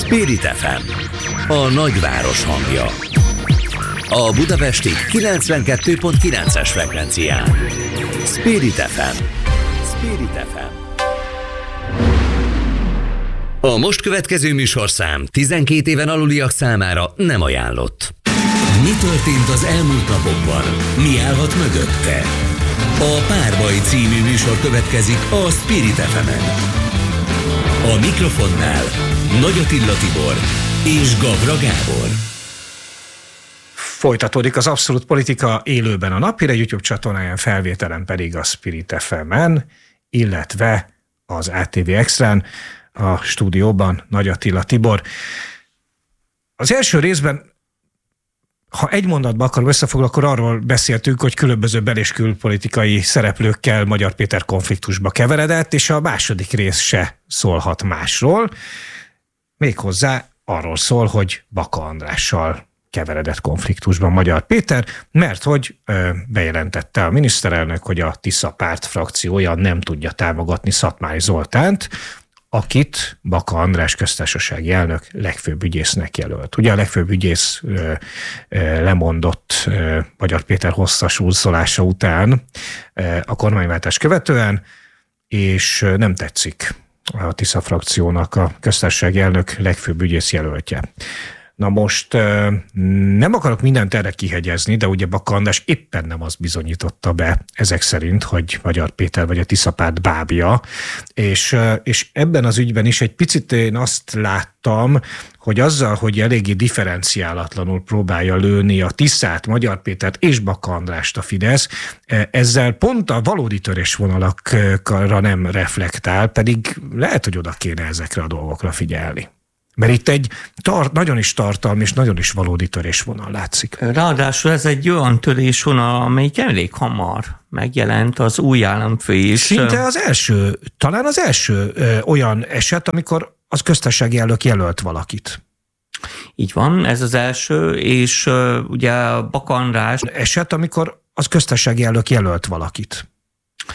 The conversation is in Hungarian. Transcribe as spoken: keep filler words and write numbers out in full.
Spirit ef em, a nagyváros hangja. A budapesti kilencvenkettő pont kilences frekvencián. Spirit ef em. Spirit ef em. A most következő műsorszám tizenkét éven aluliak számára nem ajánlott. Mi történt az elmúlt napokban? Mi állhat mögötte? A Párbaj című műsor következik a Spirit ef emen. A mikrofonnál Nagy Attila Tibor és Gavra Gábor. Folytatódik az Abszolút Politika élőben a Naphírek YouTube csatornáján, felvételen pedig a Spirit ef emen, illetve az á té vé Extrán, a stúdióban Nagy Attila Tibor. Az első részben, ha egy mondatban akarom összefoglalni, akkor arról beszéltünk, hogy különböző bel- és külpolitikai szereplőkkel Magyar Péter konfliktusba keveredett, és a második rész se szólhat másról. Méghozzá arról szól, hogy Baka Andrással keveredett konfliktusban Magyar Péter, mert hogy ö, bejelentette a miniszterelnök, hogy a Tisza párt frakciója nem tudja támogatni Szatmári Zoltánt, akit Baka András köztársasági elnök legfőbb ügyésznek jelölt. Ugye a legfőbb ügyész ö, ö, lemondott ö, Magyar Péter hosszas úszolása után ö, a kormányváltás követően, és ö, nem tetszik a Tisza frakciónak a köztársasági elnök legfőbb ügyész jelöltje. Na most nem akarok mindent erre kihegyezni, de ugye Baka András éppen nem azt bizonyította be ezek szerint, hogy Magyar Péter vagy a Tisza párt bábja, és, és ebben az ügyben is egy picit én azt láttam, hogy azzal, hogy eléggé differenciálatlanul próbálja lőni a Tiszát, Magyar Pétert és Baka Andrást a Fidesz, ezzel pont a valódi törésvonalakra nem reflektál, pedig lehet, hogy oda kéne ezekre a dolgokra figyelni. Mert itt egy tar- nagyon is tartalmi és nagyon is valódi törésvonal látszik. Ráadásul ez egy olyan törésvonal, amelyik elég hamar megjelent az új államfő is. Szinte az első, talán az első ö, olyan eset, amikor az köztársasági elnök jelölt valakit. Így van, ez az első, és uh, ugye Baka András... Eset, amikor az köztársasági elnök jelölt valakit.